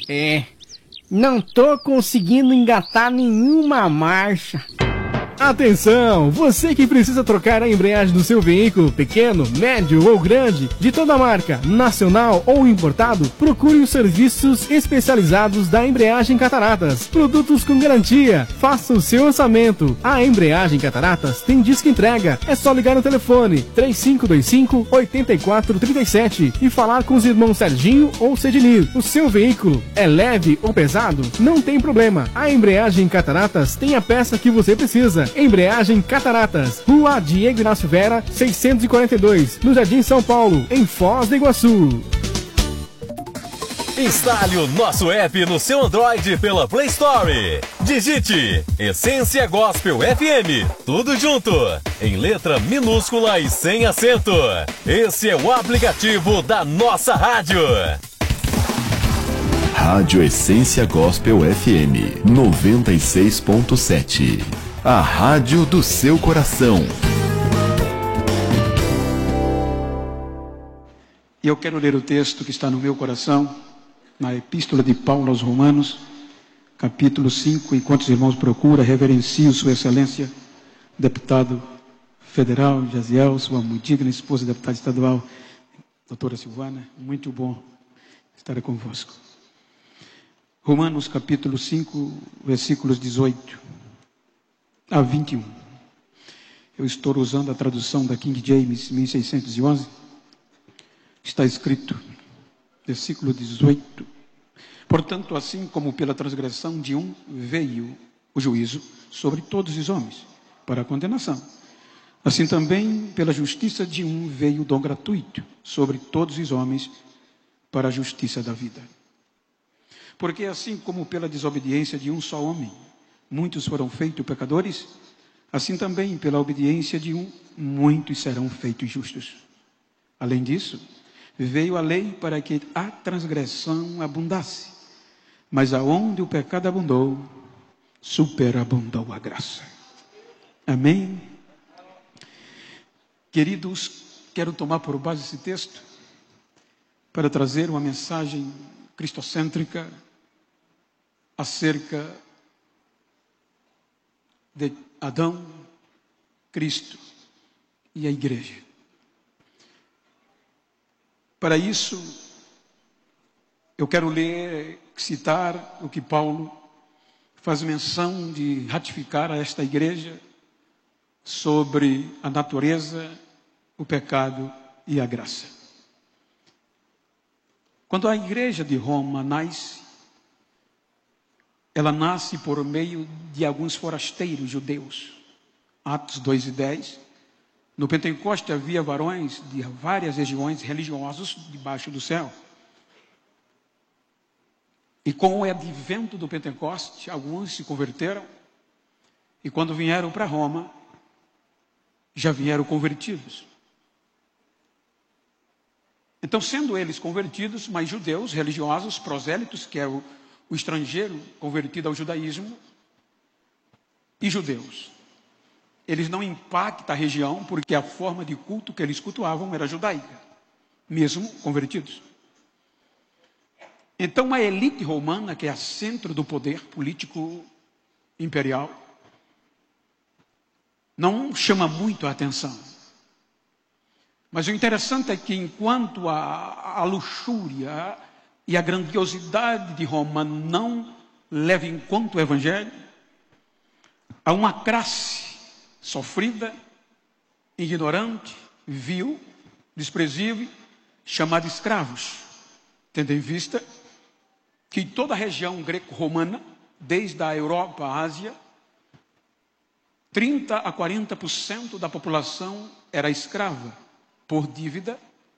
Não tô conseguindo engatar nenhuma marcha. Atenção! Você que precisa trocar a embreagem do seu veículo, pequeno, médio ou grande, de toda marca, nacional ou importado, procure os serviços especializados da Embreagem Cataratas. Produtos com garantia. Faça o seu orçamento. A Embreagem Cataratas tem disco entrega. É só ligar no telefone 3525-8437 e falar com os irmãos Serginho ou Cedinir. O seu veículo é leve ou pesado? Não tem problema. A Embreagem Cataratas tem a peça que você precisa. Embreagem Cataratas, Rua Diego Inácio Vera, 642, no Jardim São Paulo, em Foz do Iguaçu. Instale o nosso app no seu Android pela Play Store. Digite Essência Gospel FM, tudo junto, em letra minúscula e sem acento. Esse é o aplicativo da nossa rádio. Rádio Essência Gospel FM 96.7. A rádio do seu coração. E eu quero ler o texto que está no meu coração, na Epístola de Paulo aos Romanos, capítulo 5. Enquanto os irmãos procuram, reverencio Sua Excelência, deputado federal, Jaziel, sua muito digna esposa, deputada estadual, doutora Silvana. Muito bom estar convosco. Romanos, capítulo 5, versículos 18 a 21. Eu estou usando a tradução da King James 1611. Está escrito, versículo 18: portanto, assim como pela transgressão de um veio o juízo sobre todos os homens, para a condenação, assim também pela justiça de um veio o dom gratuito sobre todos os homens, para a justiça da vida. Porque assim como pela desobediência de um só homem muitos foram feitos pecadores, assim também pela obediência de um, muitos serão feitos justos. Além disso, veio a lei para que a transgressão abundasse, mas aonde o pecado abundou, superabundou a graça. Amém? Queridos, quero tomar por base esse texto para trazer uma mensagem cristocêntrica acerca de Adão, Cristo e a igreja. Para isso, eu quero citar o que Paulo faz menção de ratificar a esta igreja sobre a natureza, o pecado e a graça. Quando a igreja de Roma nasce, ela nasce por meio de alguns forasteiros judeus. Atos 2:10. No Pentecoste havia varões de várias regiões religiosos debaixo do céu. E com o advento do Pentecoste, alguns se converteram. E quando vieram para Roma, já vieram convertidos. Então, sendo eles convertidos, mas judeus, religiosos, prosélitos, que é o estrangeiro convertido ao judaísmo, e judeus, eles não impactam a região, porque a forma de culto que eles cultuavam era judaica, mesmo convertidos. Então a elite romana, que é a centro do poder político imperial, não chama muito a atenção. Mas o interessante é que enquanto a luxúria e a grandiosidade de Roma não leva em conta o Evangelho, há uma classe sofrida, ignorante, vil, desprezível, chamada escravos, tendo em vista que toda a região greco-romana, desde a Europa à Ásia, 30 a 40% da população era escrava, por dívida